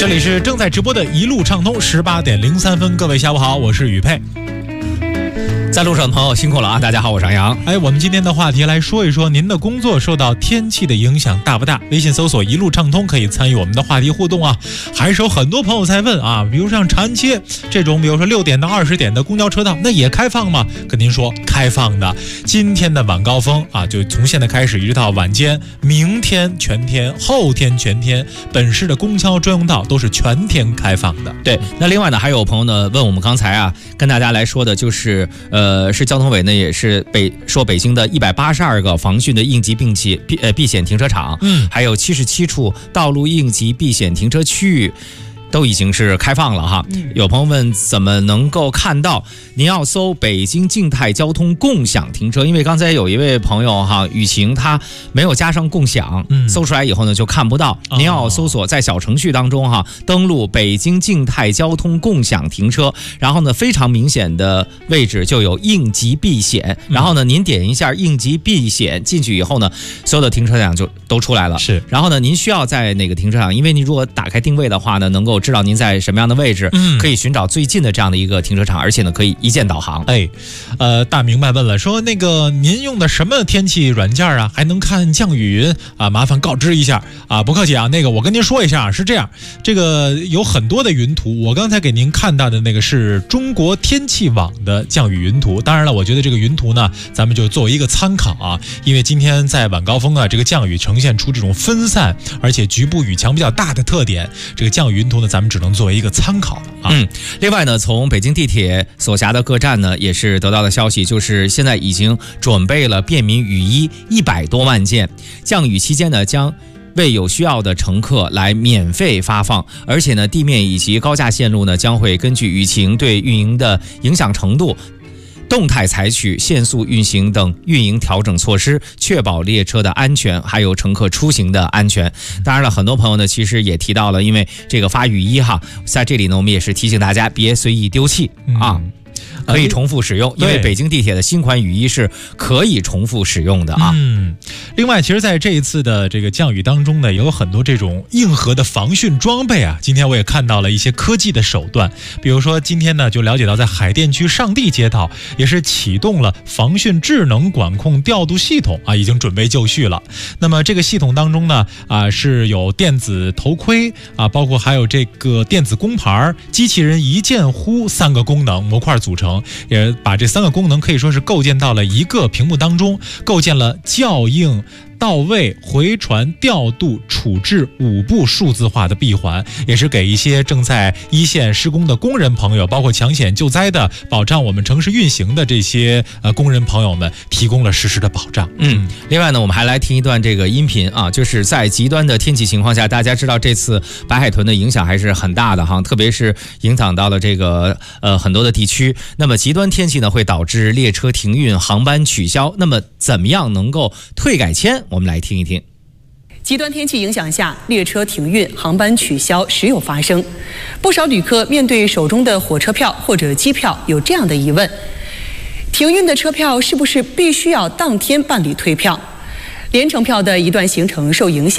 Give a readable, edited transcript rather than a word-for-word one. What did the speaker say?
这里是正在直播的一路畅通18点03分，各位下午好，我是宇佩。 在路上的朋友辛苦了啊！大家好，我是杨洋。 我们今天的话题来说一说，您的工作受到天气的影响大不大？微信搜索一路畅通可以参与我们的话题互动啊。还是有很多朋友在问啊，比如像长安街这种，比如说6点到20点的公交车道，那也开放吗？跟您说开放的。今天的晚高峰啊，就从现在开始一直到晚间，明天全天，后天全天，本市的公交专用道都是全天开放的。 对，那另外呢，还有朋友呢问我们刚才啊，跟大家来说的就是是交通委呢也是北京的182个防汛的应急避险停车场，还有77处道路应急避险停车区域都已经是开放了哈。有朋友问怎么能够看到，您要搜北京静态交通共享停车，因为刚才有一位朋友哈，雨晴他没有加上共享，搜出来以后呢就看不到。您要搜索在小程序当中哈，登录北京静态交通共享停车，然后呢非常明显的位置就有应急避险，然后呢您点一下应急避险进去以后呢，所有的停车场就都出来了。是，然后呢您需要在哪个停车场，因为您如果打开定位的话呢，能够知道您在什么样的位置，可以寻找最近的这样的一个停车场，而且呢可以一键导航。 大明白问了，说那个您用的什么天气软件啊？还能看降雨云啊？麻烦告知一下啊！不客气啊，那个我跟您说一下，是这样，这个有很多的云图，我刚才给您看到的那个是中国天气网的降雨云图。当然了，我觉得这个云图呢，咱们就作为一个参考啊，因为今天在晚高峰啊，这个降雨呈现出这种分散而且局部雨强比较大的特点，这个降雨云图呢，咱们只能作为一个参考啊。 另外呢，从北京地铁所辖的各站呢，也是得到的消息，就是现在已经准备了便民雨衣100多万件，降雨期间呢，将为有需要的乘客来免费发放，而且呢，地面以及高架线路呢，将会根据雨情对运营的影响程度，动态采取限速运行等运营调整措施，确保列车的安全，还有乘客出行的安全。当然了，很多朋友呢其实也提到了，因为这个发雨衣哈，在这里呢我们也是提醒大家别随意丢弃啊。可以重复使用，因为北京地铁的新款雨衣是可以重复使用的啊。 另外，其实在这一次的这个降雨当中呢，有很多这种硬核的防汛装备啊。今天我也看到了一些科技的手段，比如说今天呢就了解到，在海淀区上地街道也是启动了防汛智能管控调度系统啊，已经准备就绪了。那么这个系统当中呢是有电子头盔啊，包括还有这个电子工牌、机器人一键呼3个功能模块组成。也把这3个功能可以说是构建到了一个屏幕当中，构建了校应、到位、回传、调度、处置5步数字化的闭环，也是给一些正在一线施工的工人朋友，包括抢险救灾的、保障我们城市运行的这些工人朋友们提供了实时的保障。 另外呢，我们还来听一段这个音频啊，就是在极端的天气情况下，大家知道这次白海豚的影响还是很大的哈，特别是影响到了这个很多的地区。那么极端天气呢会导致列车停运、航班取消，那么怎么样能够退改签？我们来听一听。 极端天气影响下，列车停运、航班取消时有发生。不少旅客面对手中的火车票或者机票，有这样的疑问：停运的车票是不是必须要当天办理退票？联程票的一段行程受影响。